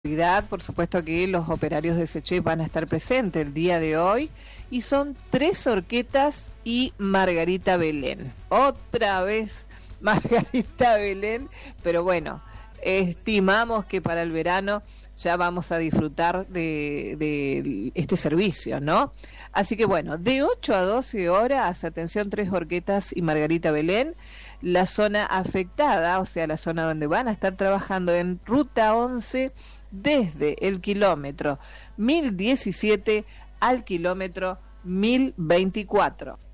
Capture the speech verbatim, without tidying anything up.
Por supuesto que los operarios de SECHEP van a estar presentes el día de hoy y son tres Orquetas y Margarita Belén. Otra vez Margarita Belén, pero bueno, estimamos que para el verano ya vamos a disfrutar de, de este servicio, ¿no? Así que bueno, de ocho a doce horas, atención, tres Orquetas y Margarita Belén. La zona afectada, o sea, la zona donde van a estar trabajando en Ruta once, desde el kilómetro mil diecisiete al kilómetro mil veinticuatro.